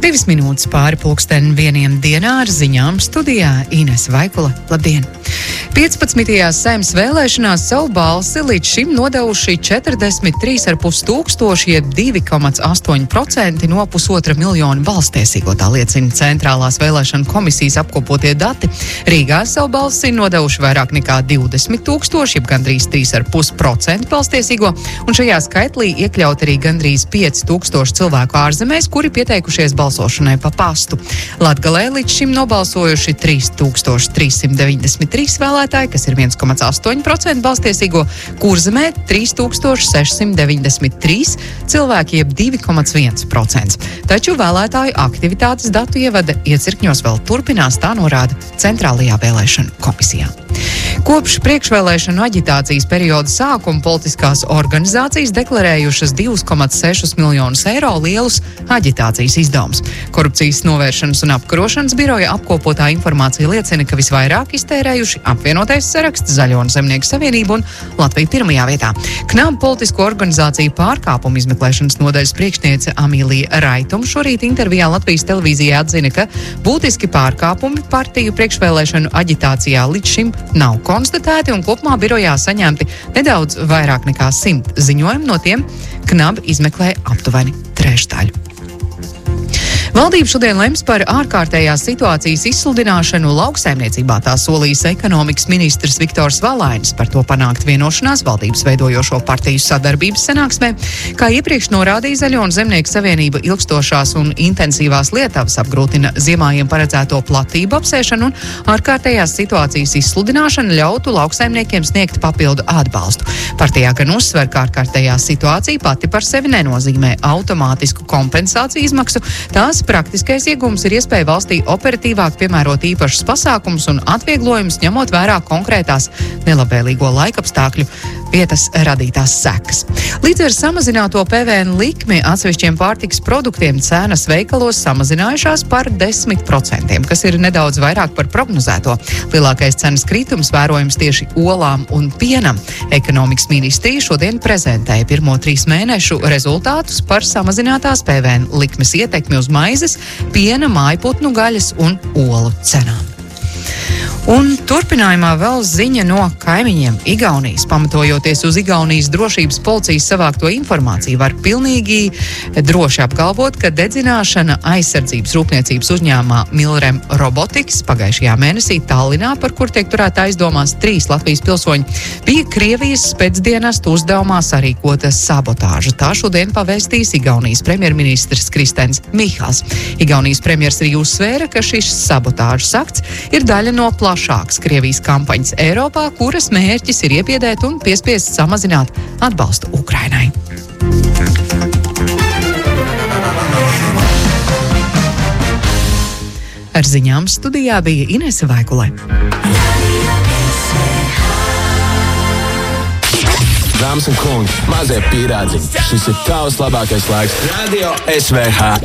2 minūtes pāri pulksteni 1 dienā ar ziņām studijā Ines Vaikula. Labdien! 15. Saeimas vēlēšanās savu balsi līdz šim nodevuši 43,5 tūkstoši, jeb 2,8% no 1,5 miljona balstiesīgo, tā liecina Centrālās vēlēšana komisijas apkopotie dati. Rīgā savu balsi nodevuši vairāk nekā 20 tūkstoši, jeb gandrīz 3,5% balstiesīgo, un šajā skaitlī iekļaut arī gandrīz 5 tūkstoši cilvēku ārzemēs, kuri pieteikušies balsošanai pa pastu. Latgalē līdz šim nobalsojuši 3393 vēlētāji, kas ir 1,8% balstiesīgo, Kurzemē 3693 cilvēki, jeb 2,1%. Taču vēlētāju aktivitātes datu ievada iecirkņos vēl turpinās, tā norāda Centrālajā vēlēšanu komisijā. Kopš priekšvēlēšanu aģitācijas perioda sākuma politiskās organizācijas deklarējušas 2,6 miljonus eiro lielus aģitācijas izdevumus. Korupcijas novēršanas un apkarošanas biroja apkopotā informācija liecina, ka visvairāk iztērējuši apvienotais saraksts, Zaļo un Zemnieku savienība un Latvija pirmajā vietā. KNAB politisko organizāciju pārkāpumu izmeklēšanas nodaļas priekšniece Amīlija Raituma šorīt intervijā Latvijas televīzijai atzina, ka būtiski pārkāpumi partiju priekšvēlēšanu aģitācijā līdz šim nav konstatēti, un kopumā birojā saņemti nedaudz vairāk nekā 100 ziņojumi, no tiem KNAB izmeklē aptuveni trešdaļu. Valdība šodien lems par ārkārtējās situācijas izsludināšanu lauksaimniecībā, tā solījis ekonomikas ministrs Viktors Valainis. Par to panākt vienošanās valdības veidojošo partiju sadarbības sanāksmē. Kā iepriekš norādīja Zaļo un Zemnieku savienība, ilgstošās un intensīvās lietavas apgrūtina ziemājiem paredzēto platību apsēšanu, un ārkārtējās situācijas izsludināšana ļautu lauksaimniekiem sniegt papildu atbalstu. Partijā gan uzsver, ka ārkārtējā situācija pati par sevi nenozīmē automātisku kompensāciju izmaksu. Tās praktiskais iegūms ir iespēja valstī operatīvāk piemērot īpašus pasākumus un atvieglojumus, ņemot vērā konkrētās nelabvēlīgo laikapstākļu vietas radītās sekas. Līdz ar samazināto PVN likmi atsevišķiem pārtikas produktiem cenas veikalos samazinājušās par 10%, kas ir nedaudz vairāk par prognozēto. Lielākais cenas kritums vērojams tieši olām un pienam. Ekonomikas ministrija šodien prezentēja pirmo 3 mēnešu rezultātus par samazinātās PVN likmes ietekmi uz maizes, piena, mājputnu gaļas un olu cenām. Un turpinājumā vēl ziņa no kaimiņiem Igaunijas. Pamatojoties uz Igaunijas drošības policijas savākto informāciju, var pilnīgi droši apgalvot, ka dedzināšana aizsardzības rūpniecības uzņēmumā Milrem Robotics pagājušajā mēnesī Tallinā, par kur tiek turēta aizdomās 3 Latvijas pilsoņi, bija Krievijas spēcdienestu uzdevumā sarīkota sabotāža. Tā šodien pavēstīs Igaunijas premjerministrs Kristens Michals. Igaunijas premjers arī uzsvēra, ka šis sabotāžas akts ir daļa no plašākas Krievijas kampaņas Eiropā, kuras mērķis ir iebiedēt un piespiest samazināt atbalstu Ukrainai. Ar ziņām studijā bija Inese Vaikule. Dāmas un kungi, mazie pīrādziņi, šis ir tavs labākais laiks. Radio SVH.